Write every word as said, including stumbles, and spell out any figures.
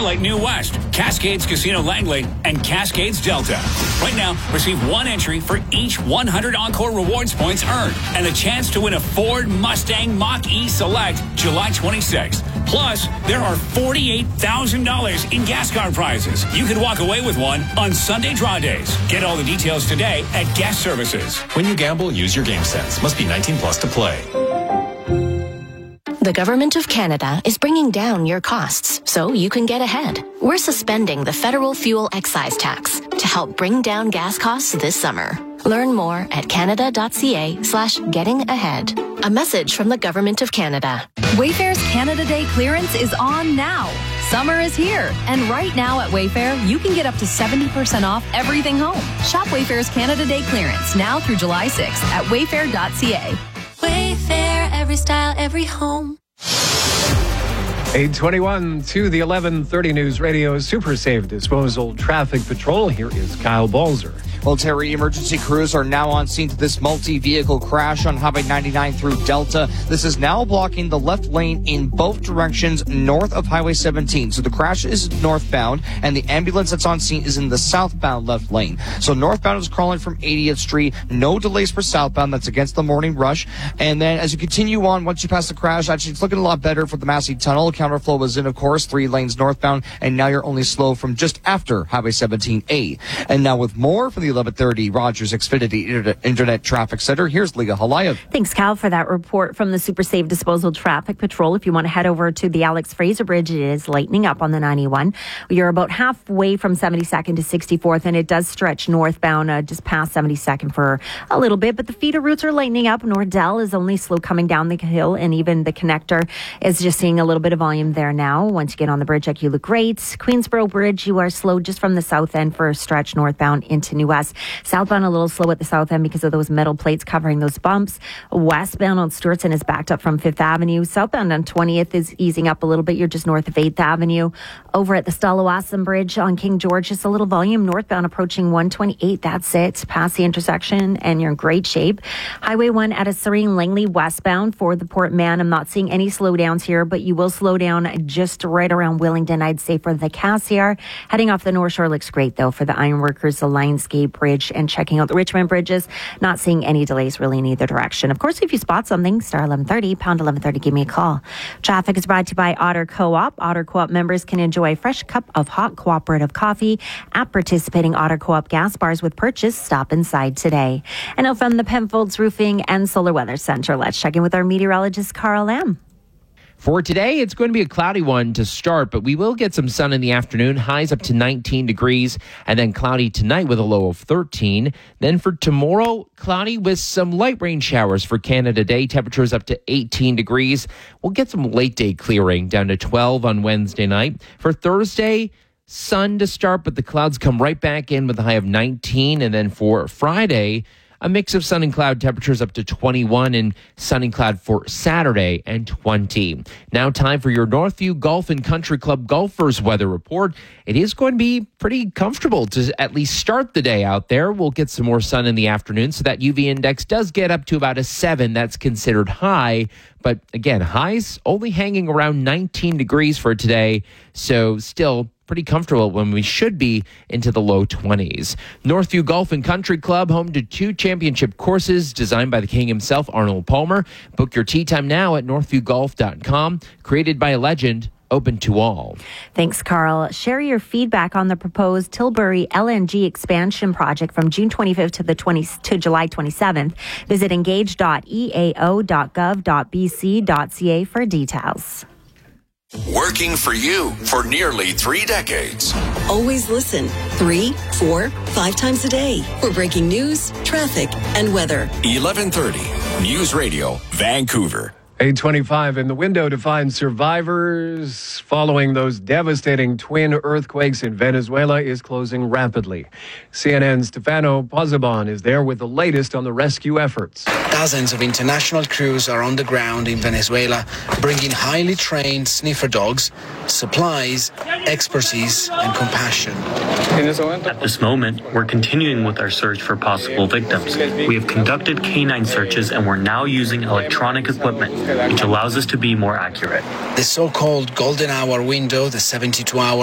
Satellite New West, Cascades Casino Langley, and Cascades Delta. Right now, receive one entry for each one hundred Encore Rewards points earned and a chance to win a Ford Mustang Mach-E Select July twenty-sixth. Plus, there are forty-eight thousand dollars in gas card prizes. You could walk away with one on Sunday draw days. Get all the details today at Gas Services. When you gamble, use your game sense. Must be nineteen plus to play. The Government of Canada is bringing down your costs so you can get ahead. We're suspending the federal fuel excise tax to help bring down gas costs this summer. Learn more at canada.ca slash getting ahead. A message from the Government of Canada. Wayfair's Canada Day clearance is on now. Summer is here, and right now at Wayfair, you can get up to seventy percent off everything home. Shop Wayfair's Canada Day clearance now through July sixth at wayfair dot c a. Wayfair, every style, every home. eight twenty-one to the eleven thirty News Radio Super Safe Disposal Traffic Patrol. Here is Kyle Balzer. Well, Terry, emergency crews are now on scene to this multi-vehicle crash on Highway ninety-nine through Delta. This is now blocking the left lane in both directions north of Highway seventeen. So the crash is northbound, and the ambulance that's on scene is in the southbound left lane. So northbound is crawling from eightieth Street. No delays for southbound. That's against the morning rush. And then as you continue on, once you pass the crash, actually it's looking a lot better for the Massey Tunnel. Counterflow was in, of course, three lanes northbound, and now you're only slow from just after Highway seventeen A. And now with more from the eleven thirty Rogers Xfinity Internet, Internet Traffic Center, here's Leah Halayev. Thanks, Cal, for that report from the Super Safe Disposal Traffic Patrol. If you want to head over to the Alex Fraser Bridge, it is lightening up on the ninety-one. You're about halfway from seventy-second to sixty-fourth, and it does stretch northbound uh, just past seventy-second for a little bit, but the feeder routes are lightening up. Nordell is only slow coming down the hill, and even the connector is just seeing a little bit of volume there now. Once you get on the bridge, like you look great. Queensboro Bridge, you are slow just from the south end for a stretch northbound into New West. Southbound a little slow at the south end because of those metal plates covering those bumps. Westbound on Stewartson is backed up from Fifth Avenue. Southbound on twentieth is easing up a little bit. You're just north of eighth Avenue. Over at the Stalawassam Bridge on King George, just a little volume northbound approaching one twenty-eight. That's it. Past the intersection and you're in great shape. Highway one at a Serene Langley westbound for the Port Man. I'm not seeing any slowdowns here, but you will slow down just right around Willingdon, I'd say, for the Cassiar. Heading off the North Shore looks great, though, for the Ironworkers, the Lionsgate Bridge, and checking out the Richmond bridges. Not seeing any delays really in either direction. Of course, if you spot something, star eleven thirty, pound eleven thirty, give me a call. Traffic is brought to you by Otter Co-op. Otter Co-op members can enjoy a fresh cup of hot cooperative coffee at participating Otter Co-op gas bars with purchase. Stop inside today. And now from the Penfolds Roofing and Solar Weather Center, let's check in with our meteorologist, Carl Lamb. For today, it's going to be a cloudy one to start, but we will get some sun in the afternoon, highs up to nineteen degrees, and then cloudy tonight with a low of thirteen. Then for tomorrow, cloudy with some light rain showers for Canada Day. Temperatures up to eighteen degrees. We'll get some late day clearing down to twelve on Wednesday night. For Thursday, sun to start, but the clouds come right back in with a high of nineteen. And then for Friday, a mix of sun and cloud, temperatures up to twenty-one, and sun and cloud for Saturday and twenty. Now time for your Northview Golf and Country Club golfers weather report. It is going to be pretty comfortable to at least start the day out there. We'll get some more sun in the afternoon, so that U V index does get up to about a seven. That's considered high. But again, highs only hanging around nineteen degrees for today. So still pretty comfortable when we should be into the low twenties. Northview Golf and Country Club, home to two championship courses designed by the king himself, Arnold Palmer. Book your tee time now at northview golf dot com. Created by a legend, open to all. Thanks, Carl. Share your feedback on the proposed Tilbury L N G expansion project from June twenty-fifth to the twentieth to July twenty-seventh. Visit engage dot e a o dot gov dot b c dot c a for details. Working for you for nearly three decades. Always listen three, four, five times a day for breaking news, traffic, and weather. eleven thirty News Radio, Vancouver. eight twenty-five in the window to find survivors following those devastating twin earthquakes in Venezuela is closing rapidly. C N N's Stefano Pozzebon is there with the latest on the rescue efforts. Dozens of international crews are on the ground in Venezuela, bringing highly trained sniffer dogs, supplies, expertise, and compassion. At this moment, we're continuing with our search for possible victims. We have conducted canine searches, and we're now using electronic equipment, which allows us to be more accurate. The so-called golden hour window, the seventy-two hour